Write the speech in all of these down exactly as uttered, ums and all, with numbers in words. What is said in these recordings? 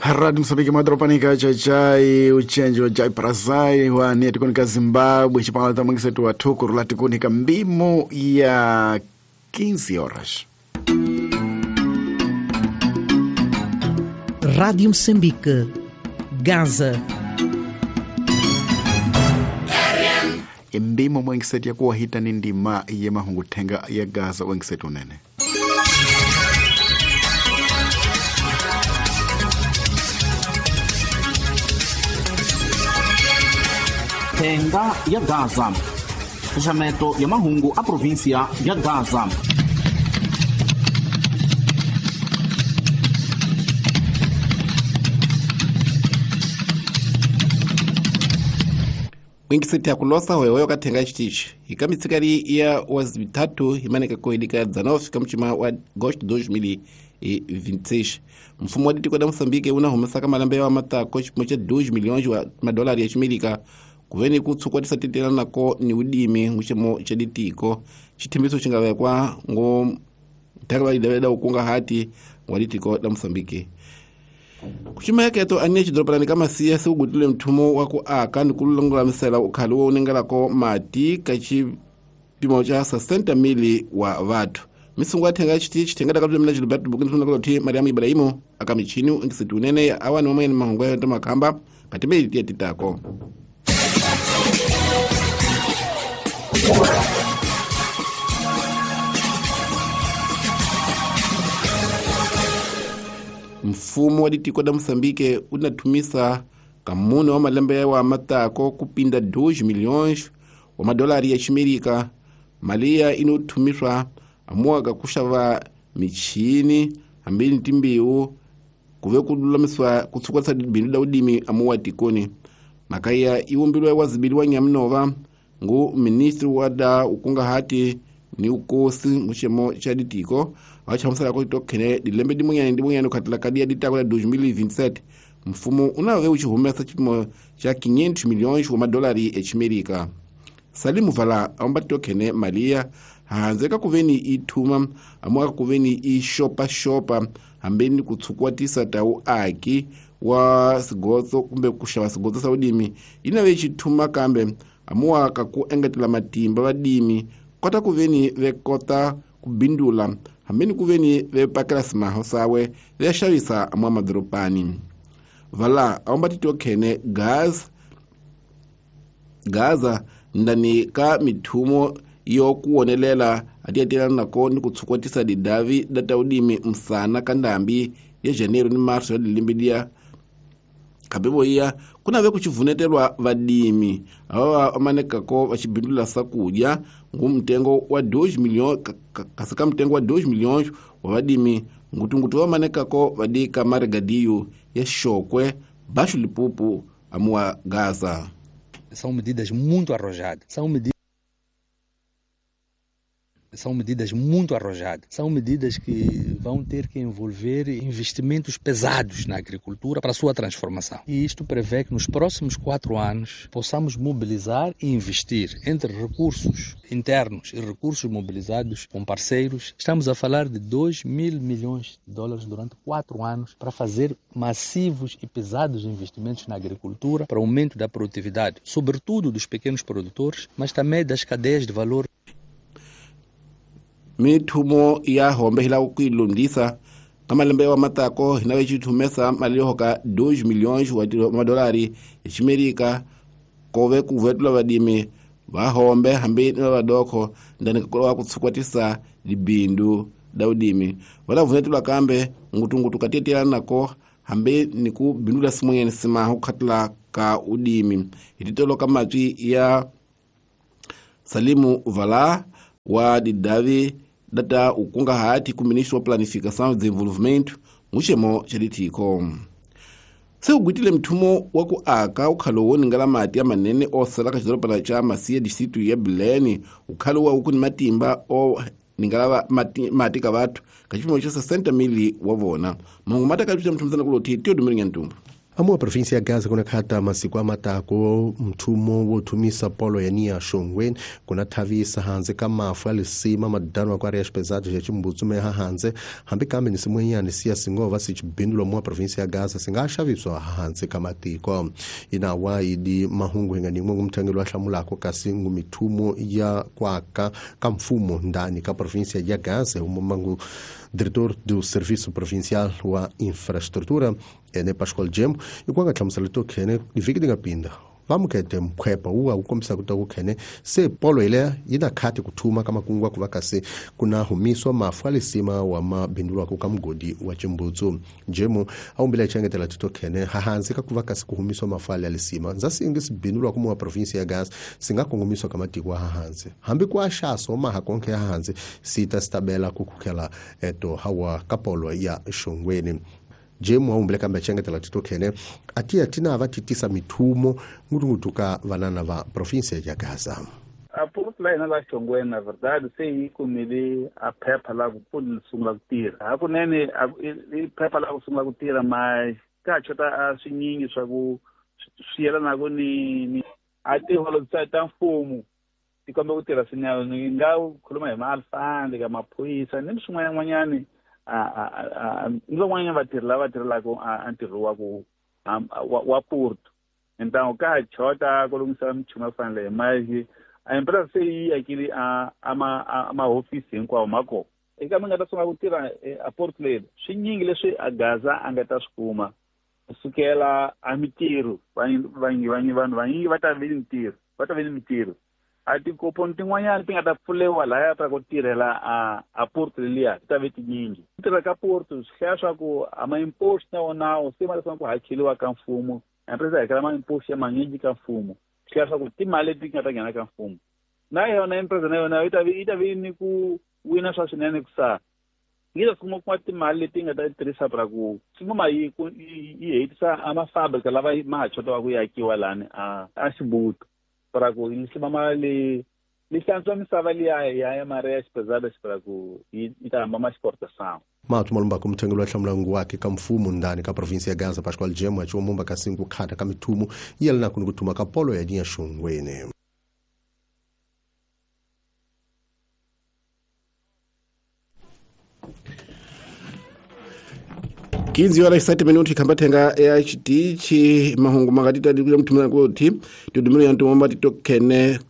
Rádio Moçambique madropanika chachai uchenji wa jai parasai wa netikunika Zimbabwe chipala tamangi setu wa tuku rulatikunika mbimo ya quinze horas. Rádio Moçambique, Gaza. Mbimo mwengiseti ya kuwa hita nindima ya mahungu tenga ya Gaza wengiseti unene. Tenga ya Gaza. Fechamento ya mahungu a província ya Gaza. Wingiseti ya kulosa wewe katenga chitichi. Ikamitsikari ya wazi bitatu himaneka kohidika zanofi kamchima wa agosto dois mil e vinte e seis. Mfumo wa diti kwa da Moçambique una humesaka malambe wa mata kochi mocha dois milhões wa madolari ya chimirika. Kuveni kutsukwa tisatitela nako ni udimi nguchemo chaditiko. Chitimbiso chingawe kwa ngo takwa idaweda ukunga hati waditiko da Moçambique. Kuchima yake yato aniye dropalani kama siya se ugutile mtumo wako aka ni kululangula misela ukaluwa unengala ko mati kachi pimo cha sesenta mili wa vatu. Misungu atenga chiti chitenga da kabila mlaji Gilberto Bukini tuna kaloti Mariamu Ibrahimu akamichini ingisiti unene ya awa ni mama ya mahungu ya ntama kamba katime ilitia titako. Mfumo wa ditiko da Moçambique unatumisa kamune wa malembe wa matako kupinda dois milhões wa madolari ya chimirika. Malia inutumishwa amuaga kushava michini ambini timbiu kuve kudulamiswa kutsukwa sa bindu da udimi amuwa tikoni. Makaya iwumbilwa wazibili wa nyamnova ngu ministri wada ukunga hati ni ukosi mchemo chaditiko wacha msala ko tokene dilembe dimunyani dimunyani katla kadia ditako dois mil e vinte e sete. Mfumo unawe uchihumesa chipimo cha quinhentos milhões wa madolari ya chimerika. Salimu Vala amba tokene Malia hanzeka kuveni ituma amwaka kuveni ishopa shopa ambeni kutsukwa tisa tau aki wa sigozo kumbe kushawa sigozo saudimi inawe chituma kambe amwaka kuengetela matimba vadimi kota kuveni vekota kubindula ambeni kuveni vepakela simaho sawe veshavisa amwa madropani. Vala amba titokene Gaza Gaza ndani ka mitumo yo kuonelela atiatila nako ni kutsukwa tisa di Davi data udimi msana kandambi ya Janeiro ni Marso ya dilimbidia kabebo iya kuna ve kuchivunetelwa vadimi awa amaneka ko vachibindula sakuja ngu mtengo wa dois milhões kasika mtengo wa dois milhões wa vadimi ngutungutu wa maneka ko vadika margadiyo ya shokwe basho lipupu amua Gaza. São medidas muito arrojadas. São medidas São medidas muito arrojadas. São medidas que vão ter que envolver investimentos pesados na agricultura para a sua transformação. E isto prevê que nos próximos quatro anos possamos mobilizar e investir entre recursos internos e recursos mobilizados com parceiros. Estamos a falar de dois mil milhões de dólares durante quatro anos para fazer massivos e pesados investimentos na agricultura para aumento da produtividade, sobretudo dos pequenos produtores, mas também das cadeias de valor. Mitumo ya hombe hila ukilundisa kama lembe wa matako hinawe chitumesa maliohoka dois milhões wa madolari ya chimerika kove kuvetula vadimi wa hombe hambi na wadoko ndani kakula kutsukwa tisa libindu da udimi wala vuvetula kambe ngutungutu katietia nako hambi niku bindula simunye nisima hukatla ka udimi ititolo kama tui ya Salimu Vala wa Didavi data ukunga hati ku ministro wa planificação e desenvolvimento muchemo chaditiko. Se ugwitile mtumo waku aka ukhalo ningala mati amanene osala ka chidopa cha Masia district ya Beleni ukhalo wa ukuni matimba o ningala mati mati ka bathu kachipimo cha sesenta mili wavona mungu mata kalipita mtumzana kuloti tio dumiringa ntumbu. Amua provinsia ya Gaza kuna kata masiku amatako mtumo wotumisa polo ya nia shongweni kuna thavisa hanze kama afali sima madano kwa riash pesados ya chimbuzume hanze hambi kambe nisimwenyani siya singova sichibindulo mwa provinsia ya Gaza singashaviswa hanze kama tiko ina waidi mahungu hengani mwengu mtangilo wa shamulako kasi ngumitumo ya kwaka kamfumo ndani ka provinsia ya Gaza umamangu diretor do Serviço Provincial wa Infraestrutura ene Pascoal Gemo e kwanga tlamsalito khene iviki ngapinda vamukete mkhwepa uwa ukomisa kutaku khene se polo ile ina khati kuthuma kama kungwa kuvakase kuna humiswa mafwali sima wa mabindulwa ku kamgodi wa Chimbutsu Gemo aumbila changetela tito khene hahanzi ka kuvakase kuhumiswa mafwali alisima nzasi ingisibindulwa ku mu province ya Gaza singakongumiswa kama tikwa hahanzi hambi kwa shaso maha konke hahanzi sita stabela kukukhela eto hawa kapolo ya Shongweni Gemo aumbile kamba changetela tito khene atia tina avatitisa mithumo ngutungutuka vanana va province ya Gaza. A portla ina la Shongweni na verdade sei kumili a phepha la kupfuna sungula kutira hakunene i phepha la kusungula kutira mai ka chota a swinyingi swa ku swiyelana ku ni ni a tiholo ta mfumo tikombe ku tirha swinyawo ni nga khuluma hi maalfandi ka maphoyisa ni swin'wana n'wanyani a ni van'wanyana vatirhi lava tirhelaka a ntirho wa ku wa porto então ka chota ku lunghisa michumu yo fana leyi mai a empresa se yi akili a a mahofisi hinkwawo mako eka mi nga ta sungula ku tirha a porto leyi swinyingi leswi a Gaza a nga ta swi kuma kusukela a mitirho vanyi vanyi vanhu vanyingi va ta veni mitirho va ta veni mitirho a tikoponi tin'wanyana ti nga ta pfulewa laya ta ku tirhela a a porto liya ti ta ve tinyingi tirha ka porto swi hlaya swa ku a ma-impost na wonawo se ma leswaku ku hakeriwa ka mfumo empresa yi hakela ma-impost ya manyingi ka mfumo swi hlaya swa ku timali leti nga ta nghena ka mfumo na yona empresa na yona yi ta yi ta ve ni ku wina swa swinene ku sala yi ta kuma kuma timali leti nga ta tirhisa para ku simama yi yi hetisa amafabrika lava ma ha chotawa ku yakiwa lani a a Xibuto para ku yi simama le li hlantswa misava liya ya mara ya xipezada para ku yi ta hamba ma exportação Matu malumba kumtengelo hlamlangu wake ka mfumo ndani ka province ya Gaza Pascoal Gemo achiwa mumba ka singu khata ka mithumo yelna kunukutuma ka polo ya nia Shongweni. quinze horas e sete minutos kambatenga ya chitichi mahungu makatita dikule mtumana kuti tudumiro ya ntumomba titokene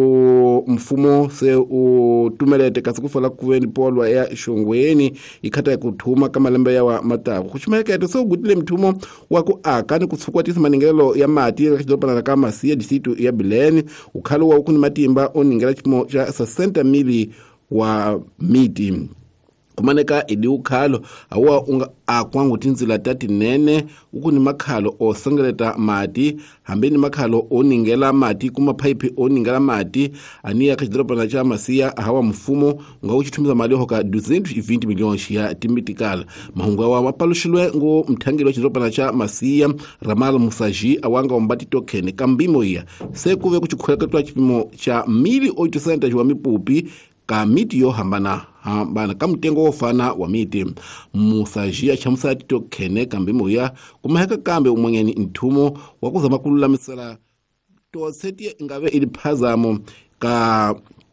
ku mfumo se utumelete kasikufola kuweni polwa ya Shongweni ikata ya kutuma kama lembe ya wa mataku kuchumeka ya toso ugutile mtumo waku akani kutsukwa tisa maningelo ya mati ya kachidopana na kama siya disitu ya Bileni ukalu wa ukuni matimba oningela chimo cha sasenta mili wa miti kumaneka idi ukhalo awa unga akwangu tinzila tati nene ukuni makhalo osangeleta mati hambeni makhalo oningela mati kuma pipe oningela mati aniya kachidropana cha masiya ahawa mfumo nga uchitumiza mali hoka duzentu ishirini milioni ya timitikala mahungu awa mapalushilwe ngo mtangilo chidropana cha masiya Ramal Musaji awanga ombati tokene kambimo iya sekuve kuchukweka tuwa chipimo cha mili oito senta jwa mipupi ka miti yo hambana hambana kamutengo ofana wa miti Musajia chamusati to kene kambimo ya kumaheka kambe umwenyeni ntumo wakuzama kululamisela to seti ngabe ili phazamo ka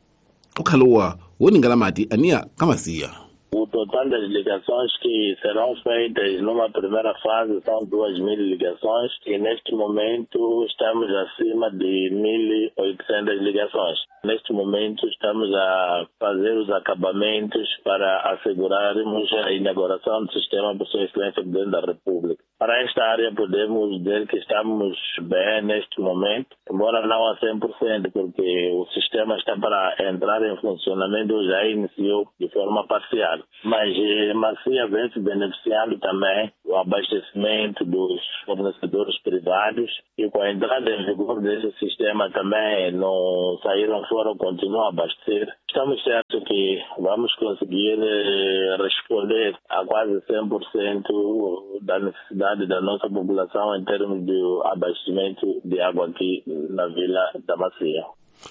ukhalowa woningala mati ania kama siya. O total das ligações que serão feitas numa primeira fase são duas mil ligações e neste momento estamos acima de mil e oitocentas ligações. Neste momento estamos a fazer os acabamentos para assegurarmos a inauguração do sistema por sua excelência Presidente da República. Para esta área podemos dizer que estamos bem neste momento, embora não a cem por cento, porque o sistema está para entrar em funcionamento, já iniciou de forma parcial. Mas eh, Macia vem se beneficiando também do abastecimento dos fornecedores privados e com a entrada em vigor desse sistema também não saíram fora, continuam a abastecer. Estamos certos que vamos conseguir eh, responder a quase cem por cento da necessidade da nossa população em termos de abastecimento de água aqui na Vila da Macia.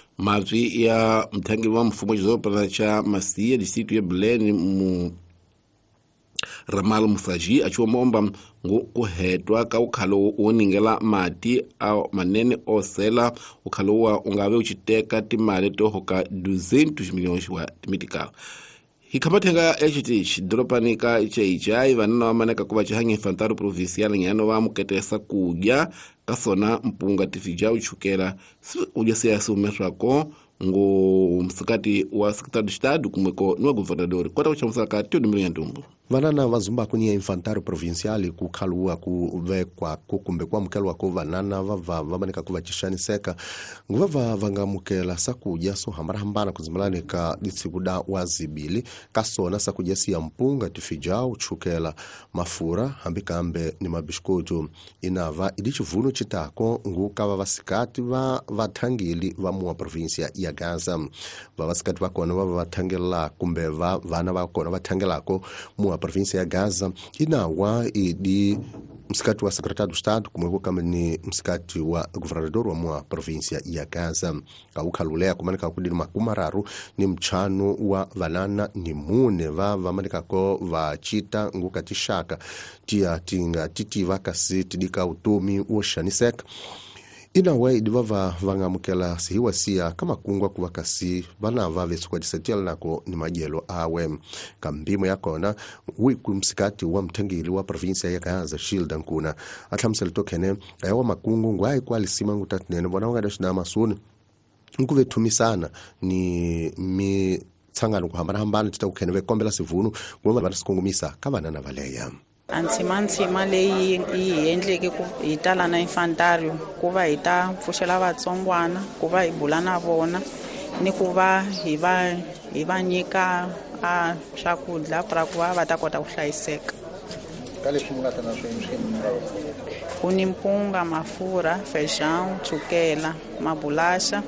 Mavi ya mtangi wa mfumo jizopa cha Masia distritu ya Bileni mu Ramal Musaji achiomomba kuhetwa ka ukhalo woningela mati a manene osela ukhalo wa ungabe uchiteka timali tohoka duzentos milhões wa timitikala. Hikamathenga echitichi dropanika cheichai vanana wamaneka kuva chihanya infantaro provincial nyano vamuketesa kudya kasona mpunga tifija uchukela kudya siasi umeswako ngo msikati wa secretário de Estado kumweko niwa governador kwata kuchamusaka tio dimili ntumbu vanana vazumba kunia infantário provincial kukhalua kuvekwa kukumbe kwa mkelo wako vanana vava vamanika kuva chishaniseka nguvava vangamukela sakudya so hambara hambana kuzimalanika ditsikuda wazibili kasona sakudya siya mpunga tifijao uchukela mafura hambikambe ni mabishkoto inava idichivuno chitako ngukava vasikati va vathangili va muwa provincia ya Gaza vavasikati vakona vava vathangela kumbe va vana vakona vathangelako muwa provincia ya Gaza inawa idi msikati wa secretário do Estado kumweko kama ni msikati wa governador wa mwa provincia ya Gaza kaukhalulea kumanika kudini makumararu ni mchano wa vanana ni mune va vamanika ko vachita ngukatishaka tia tinga titiva kasi tidika utumi uoshaniseka inawa idivava vangamukela sihiwa siya kama kungwa kuvakasi vana vave sukwa disetiala nako ni majelo awe kambimo yakona wiku msikati wa mtangili wa provincia ya Gaza Shilda Nkuna athamsel tokene ayawa makungu ngwai kwa lisima ngutatnene vona wangadashina masuni nkuvethumisana ni mi tsangano kuhambana hambana titakukhene vekombela sivuno ngoma vanasikhongumisa kavanana valeya Antsimantsima leyi yi endleke ku hi tala na infantário ku va hi ta pfuxela vatsongwana ku va hi bula na vona ni ku va hi va hi va nyika a swakudya para ku va va ta kota ku hlayiseka. Ku ni mpunga, mafurha, feijão, chukela, mabulasha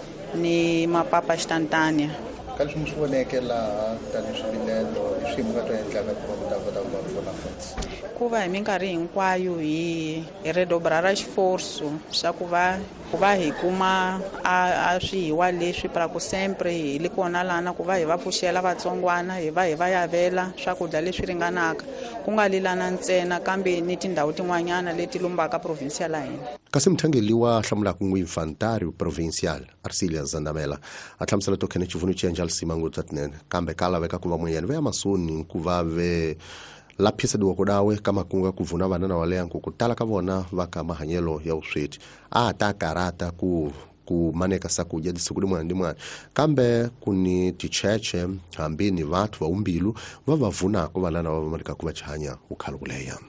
ni mapapa instantânea. Quais nos fornecem lá tani swivilelo swimo ka to endlaka ku va ta kota ku va pfuna futhi ku va hi minkarhi hinkwayo hi hi redobra esforço swa ku va ku va hi kuma a swihiwa leswi para ku sempre hi le kona lana ku va hi va pfuxela vatsongwana hi va hi va yavela swakudya leswi ringanaka ku nga lilana ntsena kambe ni tindhawu tin'wanyana leti lumbaka provincia la hina. Kasi mthangeli wa hlamula ku infantário provincial Arcília Zandamela athamsela tokhene chivuno chenja lisimangu tatnene kambe kala veka kuva mwenyani ve amasoni kuva ve la phisa diwa kodawe kama kunga kuvuna vanana wale yanku kutala kavona vaka mahanyelo ya uswiti a ta karata ku ku maneka sakudya disukudi mwana ndi mwana kambe kuni ticheche hambi ni vatu va umbilu vavavuna ko vanana vavamalika kuva chihanya ukhalukuleya.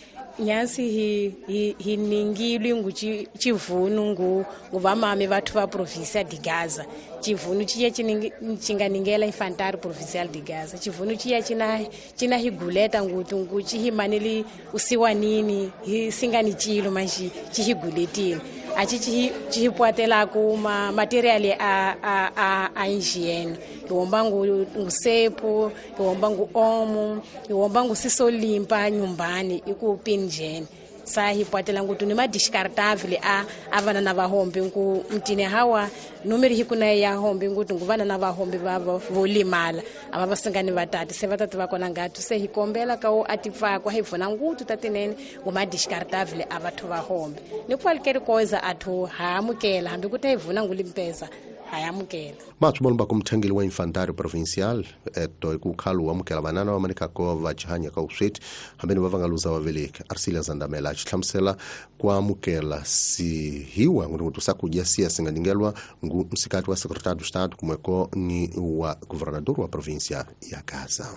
Nyasi hi hi hi ningilwi ngu chivunu ngu nguvamame vathu va provincia de Gaza chivunu chiya chinganingela infantário provincial de Gaza chivunu chiya china china higuleta ngutu ngu chihimaneli usiwanini hi singani chilo manji chihiguletini achi chihipwatela ku ma material a a a a hygiene iwomba ngu ngusepo iwomba ngu omo iwomba ngu sisolimpa nyumbani ikupinjeni sa hipwatela ngutu ni madiscartável a avana na vahombe ngu mtine hawa numeri hikuna ya hombe ngutu nguvana na vahombe vavo volimala ava vasingani vatati se vatati vakona ngatu se hikombela ka o atifa kwa hivuna ngutu tatinene nguma discartável avathu vahombe ni qualquer coisa athu haamukela hambi kuti hivuna ngulimpesa hayamukela mathu molumba kumthangeli wa infantário provincial eto ikukhalu wa mukela vanana wa manika ko vachihanya ka usweti hambeni vavangaluza waveleke Arcília Zandamela achithamsela kwa mukela si hiwa ngutu sakudya siya singaningelwa ngu msikati wa secretário do Estado kumweko ni wa governador wa provincia ya Gaza.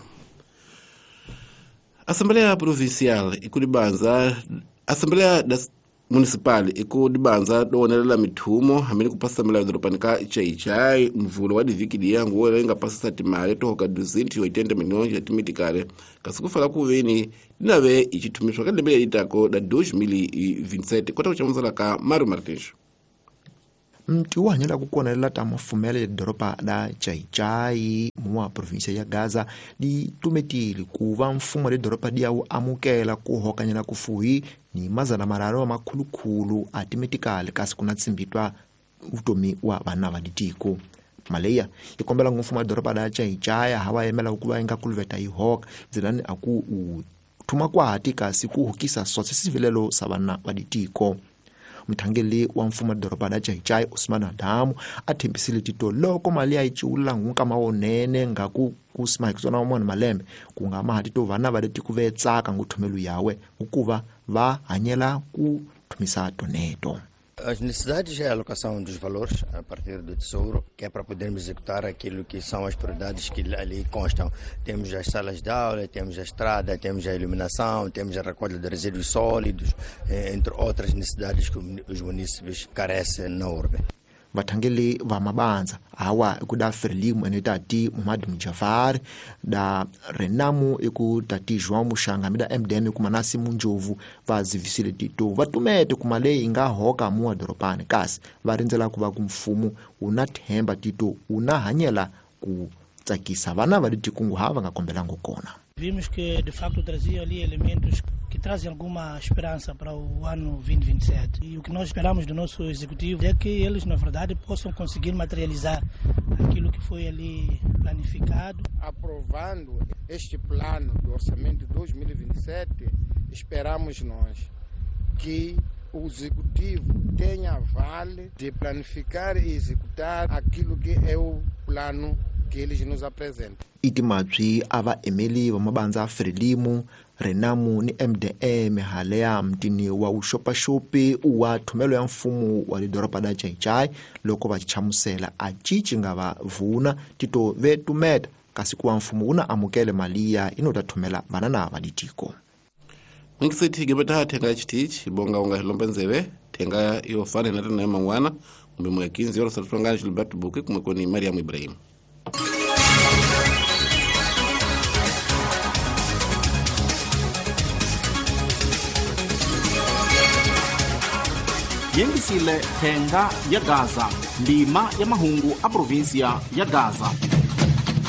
Assembleia Provincial ikudibanza Assembleia das Municipal ikudibanza donelela mithumo hamene kupasamela dropanika chaichai mvulo wa diviki yangu wala inga pasisa timale tohoka duzentos e oitenta milhões ya timitikale kasikufala kuveni dinave ichitumishwa kadembele itako da dois mil e vinte e sete kota kuchamuzala ka Mário Martins. Mti wa hanyela kukonelela tamafumele doropa da chaichai muwa provincia ya Gaza di tumetili kuva mfumo de doropa diawu amukela kuhokanyela kufuhi ni mazana mararo makhulukhulu atimetikale kasi kunatsimbitwa utomi wa vana vaditiko. maleya ikombela ngumfumo wa doropa da Chaichai hawa emela ukuba inga kuluveta ihoka zilani aku u thuma kwati kasi ku hokisa sotse sivilelo sabana baditiko. Mthangeli wa mfumo wa doropa da Chaichai Usman Adamu athembisile tito loko mali ya ichula ngukama wonene ngaku kusima kuzona umwana malembe kungama hatito vana vadeti kuvetsaka nguthumelu yawe ukuva va hanyela ku thumisa toneto. As necessidades é a alocação dos valores a partir do tesouro, que é para podermos executar aquilo que são as prioridades que ali constam. Temos as salas de aula, temos a estrada, temos a iluminação, temos a recolha de resíduos sólidos, entre outras necessidades que os munícipes carecem na urbe. Vathangeli va mabanza hawa ikuda Frelimo enetati Muhammad Mjafar da Renamu ikutati João Mushanga mida M D M kumanasi munjovu vazivisile tito vatumete kumale inga hoka muwa doropani kasi varinzela kuva kumfumu unathemba tito unahanyela kutsakisa vana vaditi kungu hava ngakombela ngokona. Vimos que de facto trazia ali elementos que trazem alguma esperança para o ano vinte e vinte e sete. E o que nós esperamos do nosso executivo é que eles, na verdade, possam conseguir materializar aquilo que foi ali planificado. Aprovando este plano do orçamento de dois mil e vinte e sete, esperamos nós que o executivo tenha vale de planificar e executar aquilo que é o plano que eles nos apresentam. Itimatwi ava emeli wa mabanza Frelimo, Renamu ni M D M halea mtini wa ushopa-shopi uwa thumelo ya mfumu wa lidoropa da Chaichai loko vachichamusela achichi nga va vuna tito vetumeta kasi kuwa mfumu una amukele malia inotathumela banana vaditiko. Mwinkisiti gibeta tenga chitichi bonga unga hilomba nzeve tenga iofane natana ya mangwana umbe mwe kinzi yoro satutongani Gilberto Buki kumekoni Mariam Ibrahim. Yengisile thenga ya Gaza, ndima ya mahungu a provincia ya Gaza.